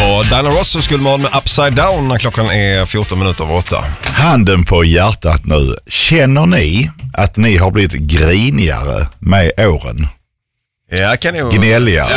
Och Diana Ross skulle man med Upside Down när klockan är 14:08. Handen på hjärtat nu. Känner ni att ni har blivit grinigare med åren? Ja, kan jag... Gnälligare.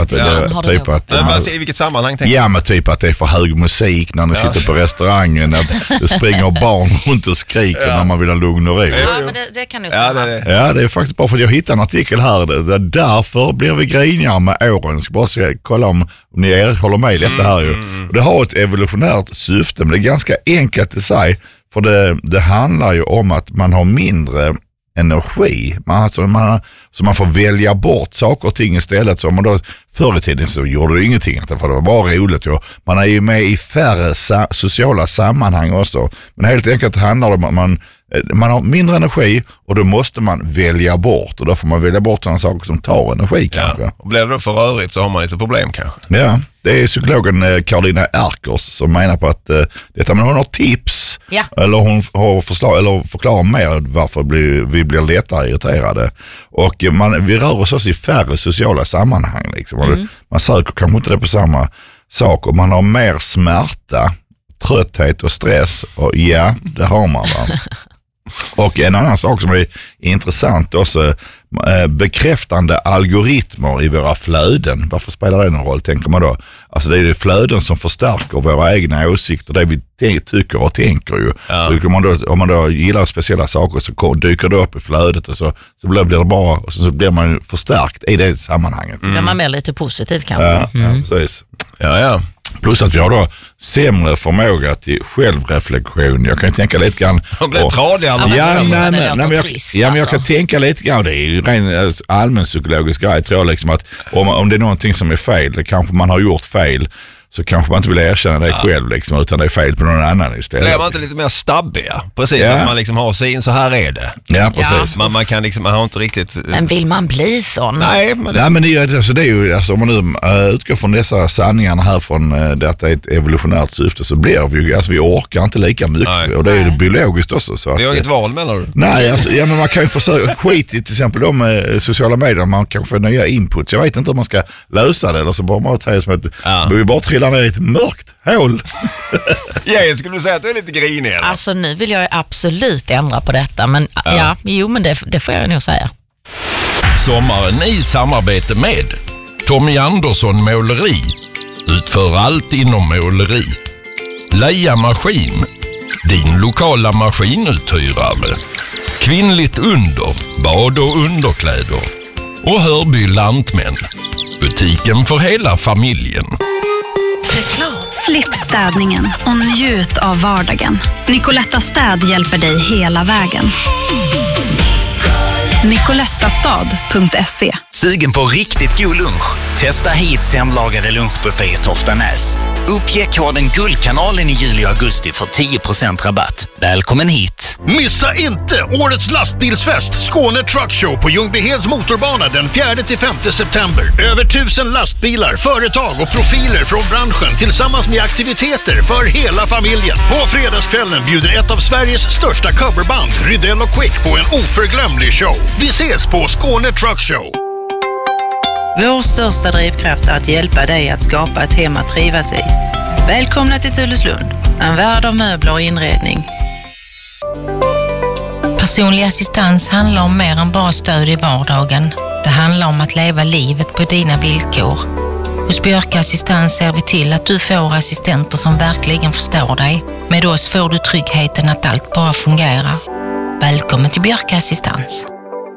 I vilket sammanhang tänker du? Ja, men typ att det är för hög musik när ni sitter på restaurangen. Att det springer barn runt och skriker när man vill ha lugn och ro. Ja, men det kan nog stämma. Ja, det är faktiskt bara för att jag hittade en artikel här. Därför blir vi grinigare med åren. Jag ska bara kolla om ni håller med i detta här ju. Och det har ett evolutionärt syfte, men det är ganska enkelt i sig. För det handlar ju om att man har mindre energi. Så man får välja bort saker och ting istället. Så man då, förr i tiden så gjorde det ingenting, för det var bara roligt. Ja. Man är ju med i färre sociala sammanhang också. Men helt enkelt handlar det om att man har mindre energi och då måste man välja bort. Och då får man välja bort sådana saker som tar energi kanske. Ja. Och blir det då för rörigt så har man lite problem kanske. Ja, det är psykologen Karolina Erkers som menar på att detta, men hon har tips eller hon har förslag eller förklarar mer varför vi blir lättare irriterade. Och vi rör oss också i färre sociala sammanhang liksom. Man söker kanske inte det på samma sak och man har mer smärta, trötthet och stress och ja, det har man va. Och en annan sak som är intressant också, bekräftande algoritmer i våra flöden. Varför spelar det någon roll, tänker man då? Alltså det är flöden som förstärker våra egna åsikter, det vi tycker och tänker ju. Ja. Om man då gillar speciella saker så dyker det upp i flödet och så blir det bra och så blir man förstärkt i det sammanhanget. Blir man mer lite positiv kanske. Ja, precis. Ja. Plus att vi har då sämre förmåga till självreflektion. Jag kan tänka lite grann... Det blir tradigare. Men jag kan tänka lite grann, det är ju ren allmän psykologisk grej tror jag liksom, att om det är någonting som är fel, det kanske man har gjort fel, så kanske man inte vill erkänna det själv liksom, utan det är fel på någon annan istället. Blir man inte lite mer stabbiga? Precis, att man liksom har sin, så här är det. Ja, precis. Man kan liksom, man har inte riktigt... Men vill man bli sån? Nej, men det är ju, alltså, om man nu utgår från dessa sanningarna här från detta är ett evolutionärt syfte, så blir vi ju, alltså vi orkar inte lika mycket. Nej. Och det är ju biologiskt också. Så vi har inget val, menar du? Nej, alltså, men man kan ju försöka skit i till exempel de sociala medier, man kan få nya inputs. Jag vet inte om man ska lösa det, eller så bara man säger som att vi bara trillar ner i ett mörkt hål. Jag skulle säga att du är lite grinig. Eller? Alltså nu vill jag absolut ändra på detta, men men det får jag nog säga. Sommaren i samarbete med Tommy Andersson Måleri. Utför allt inom måleri. Leia Maskin. Din lokala maskinuthyrare. Kvinnligt under. Bad- och underkläder. Och Hörby Lantmän. Butiken för hela familjen. Slipp städningen och njut av vardagen. Nicoletta Städ hjälper dig hela vägen. Nicolettastad.se. Sugen på riktigt god lunch? Testa hit hemlagade lunchbuffé i Toftanäs. Uppge koden Guldkanalen i juli och augusti för 10% rabatt. Välkommen hit! Missa inte årets lastbilsfest Skåne Truck Show på Ljungbyheds motorbana den 4-5 september. Över 1000 lastbilar, företag och profiler från branschen tillsammans med aktiviteter för hela familjen. På fredagskvällen bjuder ett av Sveriges största coverband, Rydell och Quick, på en oförglömlig show. Vi ses på Skåne Truck Show. Vår största drivkraft är att hjälpa dig att skapa ett hem att trivas i. Välkomna till Tuleslund, en värld av möbler och inredning. Personlig assistans handlar om mer än bara stöd i vardagen. Det handlar om att leva livet på dina villkor. Hos Björka Assistans ser vi till att du får assistenter som verkligen förstår dig. Med oss får du tryggheten att allt bara fungerar. Välkommen till Björka Assistans.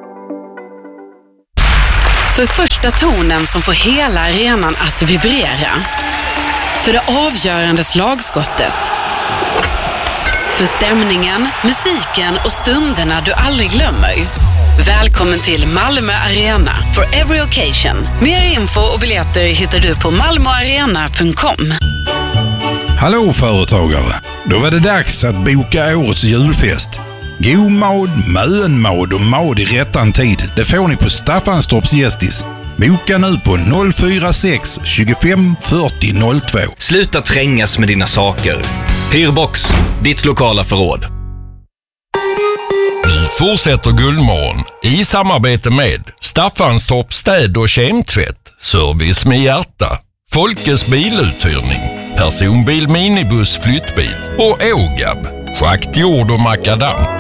För första tonen som får hela arenan att vibrera. För det avgörande slagskottet. För stämningen, musiken och stunderna du aldrig glömmer. Välkommen till Malmö Arena for every occasion. Mer info och biljetter hittar du på malmoarena.com. Hallå företagare! Då var det dags att boka årets julfest. God mad, mönmad och mad i rättan tid. Det får ni på Staffanstorps Gästis. Boka nu på 046 25 40 02. Sluta trängas med dina saker. Hyrbox, ditt lokala förråd. Nu fortsätter Guldmorgon i samarbete med Staffanstorps städ- och kemtvätt. Service med hjärta. Folkes biluthyrning, personbil, minibuss, flyttbil och Ågab, schakt, jord och makadam.